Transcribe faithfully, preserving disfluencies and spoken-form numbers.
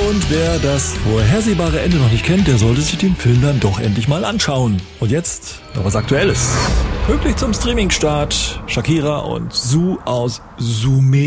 Und wer das vorhersehbare Ende noch nicht kennt, der sollte sich den Film dann doch endlich mal anschauen. Und jetzt noch was Aktuelles. Pünktlich zum Streaming-Start Shakira und Su aus Sume